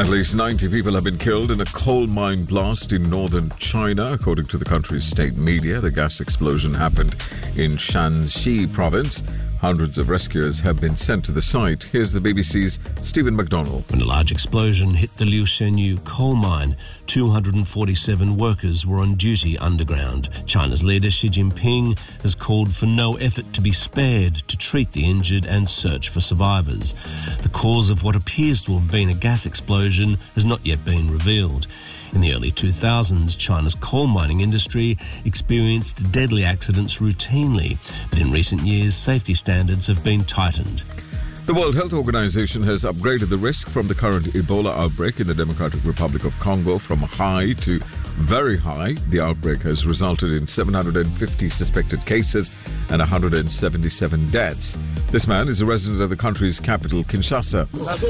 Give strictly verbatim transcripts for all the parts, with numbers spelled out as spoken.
At least ninety people have been killed in a coal mine blast in northern China, according to the country's state media. The gas explosion happened in Shanxi province. Hundreds of rescuers have been sent to the site. Here's the B B C's Stephen McDonnell. When a large explosion hit the Liu Shenyu coal mine, two hundred forty-seven workers were on duty underground. China's leader Xi Jinping has called for no effort to be spared to treat the injured and search for survivors. The cause of what appears to have been a gas explosion has not yet been revealed. In the early two thousands, China's coal mining industry experienced deadly accidents routinely, but in recent years, safety standards have been tightened. The World Health Organization has upgraded the risk from the current Ebola outbreak in the Democratic Republic of Congo from high to very high. The outbreak has resulted in seven hundred fifty suspected cases and one hundred seventy-seven deaths. This man is a resident of the country's capital, Kinshasa.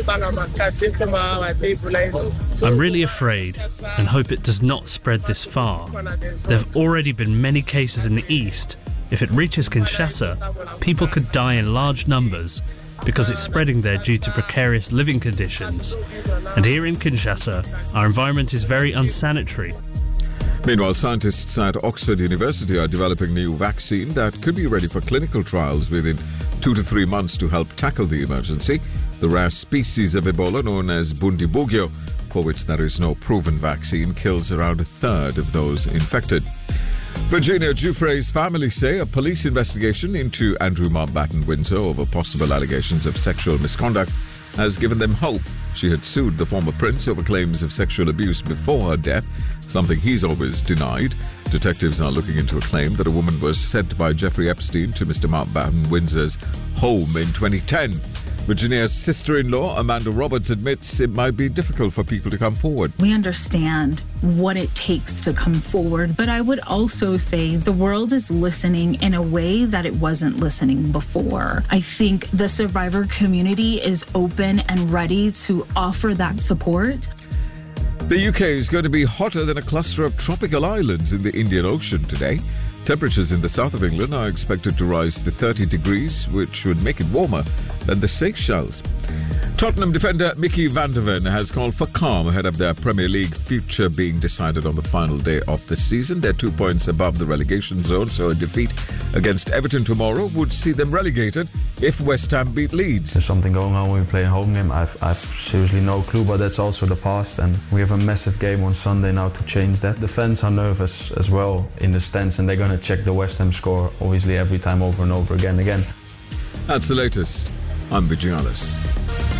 I'm really afraid and hope it does not spread this far. There have already been many cases in the east. If it reaches Kinshasa, people could die in large numbers because it's spreading there due to precarious living conditions. And here in Kinshasa, our environment is very unsanitary. Meanwhile, scientists at Oxford University are developing a new vaccine that could be ready for clinical trials within two to three months to help tackle the emergency. The rare species of Ebola known as Bundibugyo, for which there is no proven vaccine, kills around a third of those infected. Virginia Giuffre's family say a police investigation into Andrew Mountbatten Windsor over possible allegations of sexual misconduct has given them hope. She had sued the former prince over claims of sexual abuse before her death, something he's always denied. Detectives are looking into a claim that a woman was sent by Jeffrey Epstein to Mister Mountbatten Windsor's home in twenty ten. Virginia's sister-in-law, Amanda Roberts, admits it might be difficult for people to come forward. We understand what it takes to come forward, but I would also say the world is listening in a way that it wasn't listening before. I think the survivor community is open and ready to offer that support. The U K is going to be hotter than a cluster of tropical islands in the Indian Ocean today. Temperatures in the south of England are expected to rise to thirty degrees, which would make it warmer than the Seychelles. Tottenham defender Mickey van der Ven has called for calm ahead of their Premier League future being decided on the final day of the season. They're two points above the relegation zone, so a defeat against Everton tomorrow would see them relegated if West Ham beat Leeds. There's something going on when we play a home game. I've, I've seriously no clue, but that's also the past, and we have a massive game on Sunday now to change that. The fans are nervous as well in the stands, and they're going to check the West Ham score obviously every time over and over again again. That's the latest. I'm Vijay Alice.